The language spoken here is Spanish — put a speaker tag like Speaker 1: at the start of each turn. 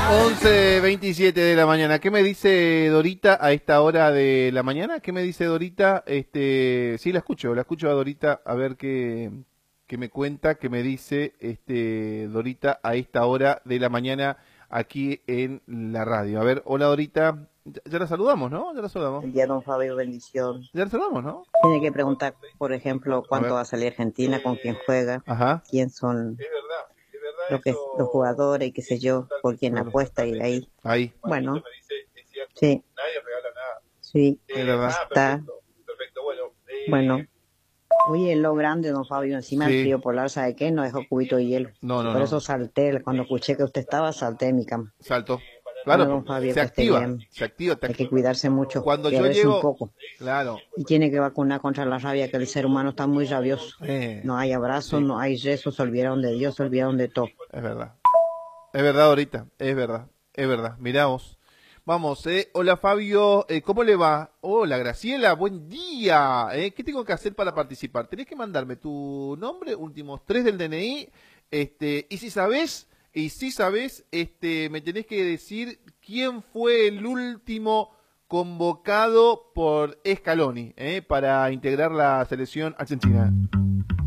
Speaker 1: 11:27 de la mañana. ¿Qué me dice Dorita a esta hora de la mañana? ¿Qué me dice Dorita? Sí, la escucho a Dorita a ver qué me cuenta, qué me dice Dorita a esta hora de la mañana aquí en la radio. A ver, hola Dorita. Ya la saludamos, ¿no? Ya la saludamos.
Speaker 2: El día don Fabio, bendición.
Speaker 1: Ya la saludamos, ¿no?
Speaker 2: Tiene que preguntar, por ejemplo,
Speaker 1: A
Speaker 2: cuánto
Speaker 1: ver.
Speaker 2: va a salir Argentina, con quién juega,
Speaker 1: Ajá.
Speaker 2: quién son los jugadores y qué sé yo, por quién
Speaker 1: Claro.
Speaker 2: apuesta y ahí.
Speaker 1: Ahí.
Speaker 2: Bueno, sí, sí,
Speaker 1: Es verdad.
Speaker 2: está. Bueno, oye, lo grande, don Fabio, encima del
Speaker 1: Sí.
Speaker 2: frío polar, ¿sabe qué? No dejó cubito de hielo.
Speaker 1: No, no,
Speaker 2: Por
Speaker 1: no.
Speaker 2: eso salté, cuando escuché que usted estaba, salté de mi cama.
Speaker 1: Salto.
Speaker 2: Bueno,
Speaker 1: Claro,
Speaker 2: don Fabio,
Speaker 1: se
Speaker 2: que esté
Speaker 1: activa,
Speaker 2: bien.
Speaker 1: se activa.
Speaker 2: Hay que cuidarse mucho,
Speaker 1: Cuando yo
Speaker 2: quererse un
Speaker 1: llego,
Speaker 2: poco.
Speaker 1: claro,
Speaker 2: Y tiene que vacunar contra la rabia, que el ser humano está muy rabioso. No hay abrazos,
Speaker 1: sí,
Speaker 2: no hay rezos, se olvidaron de Dios, se olvidaron de todo.
Speaker 1: es verdad. Es verdad, ahorita, es verdad, es verdad. Mirá vos. Vamos, hola Fabio, ¿cómo le va? Hola Graciela, buen día. ¿Qué tengo que hacer para participar? Tenés que mandarme tu nombre, últimos 3 del DNI, y si sabés, me tenés que decir quién fue el último convocado por Scaloni, para integrar la selección argentina.